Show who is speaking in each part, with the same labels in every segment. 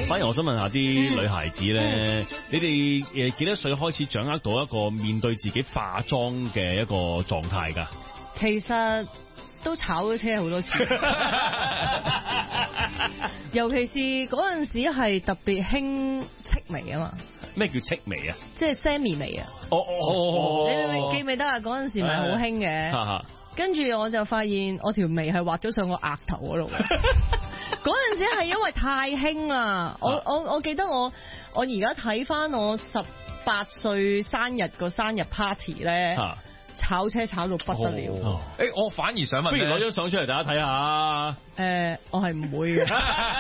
Speaker 1: 反而我想問下啲女孩子咧，你哋幾多歲開始掌握到一個面對自己化妝嘅一個狀態㗎？
Speaker 2: 其實都炒咗車好多次，尤其是嗰陣時係特別興戚眉啊嘛。
Speaker 1: 咩叫戚眉啊？
Speaker 2: 即係 Sammy 眉啊！你記唔記得啊？嗰陣時咪好興嘅。跟住我就發現我條眉係畫咗上個額頭嗰度。嗰陣時係因為太興啦，我記得我而家睇翻我18歲生日個生日 party 咧，炒車炒到不得了。
Speaker 3: 我反而想問，
Speaker 1: 不如攞張相出嚟大家睇下。
Speaker 2: 我係唔會嘅。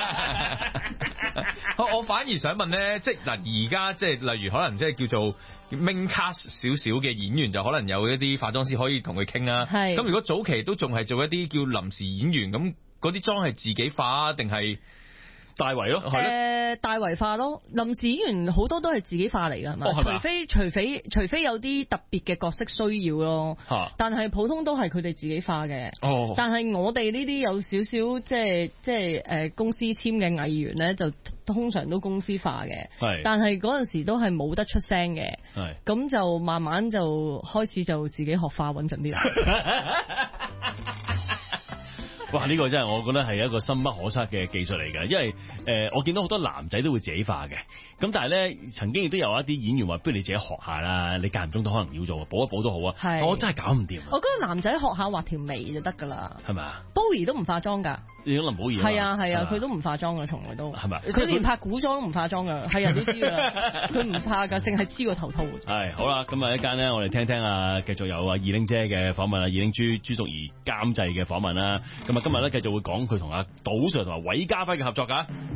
Speaker 3: 我反而想問咧，即係嗱，而家即係例如可能即係叫做 main cast 少少嘅演員，就可能有一啲化妝師可以同佢傾啦。係。咁如果早期都仲係做一啲叫臨時演員，咁嗰啲妝係自己化定係
Speaker 1: 大圍咯？
Speaker 2: 大圍化咯。臨時演員好多都係自己化嚟㗎，係嘛？除非有啲特別嘅角色需要咯。但係普通都係佢哋自己化嘅。但係我哋呢啲有少少即係公司簽嘅藝員咧，就通常都公司化嘅。但係嗰陣時都係冇得出聲嘅。咁就慢慢就開始就自己學化穩陣啲啦。
Speaker 1: 哇！呢個真係我覺得係一個深不可測嘅技術嚟㗎，因為我見到好多男仔都會自己化嘅，咁但係咧曾經亦都有一啲演員話，不如你自己學下啦，你間唔中都可能要做，補一補都好啊。我真係搞唔掂。我覺
Speaker 2: 得男仔學下畫條眉就得㗎啦。
Speaker 1: 係咪啊
Speaker 2: ？Bowie 都唔化妝㗎。
Speaker 1: 你林保怡
Speaker 2: 係啊，佢都唔化妝㗎，從來都係咪？佢連拍古裝都唔化妝㗎，係人都知㗎啦。佢唔怕㗎，淨係黐個頭套。係
Speaker 1: 好啦，咁啊一間咧，我哋聽聽啊，繼續有啊二玲姐嘅訪問啊，二玲朱淑儀監製嘅訪問啦。咁啊今日咧繼續會講佢同阿杜 Sir 同埋韋家輝嘅合作㗎。